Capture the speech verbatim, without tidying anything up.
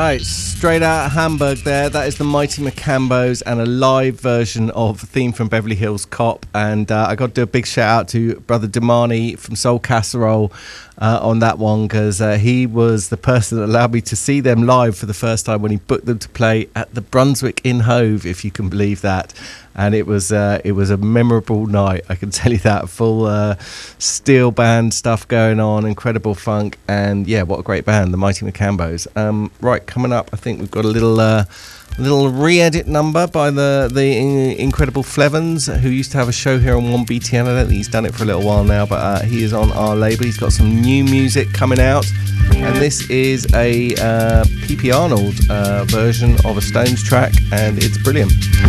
Right, straight out of Hamburg there. That is the Mighty Macambos and a live version of Theme from Beverly Hills Cop. And uh, I got to do a big shout out to Brother Damani from Soul Casserole uh, on that one, because uh, he was the person that allowed me to see them live for the first time when he booked them to play at the Brunswick in Hove, if you can believe that. And it was uh, it was a memorable night, I can tell you that. Full uh, steel band stuff going on, incredible funk, and yeah, what a great band, the Mighty Macambos. Um, right, coming up, I think we've got a little uh, little re-edit number by the the in- incredible Flevans, who used to have a show here on one B T N. I don't think he's done it for a little while now, but uh, he is on our label. He's got some new music coming out, and this is a uh, P P Arnold uh, version of a Stones track, and it's brilliant.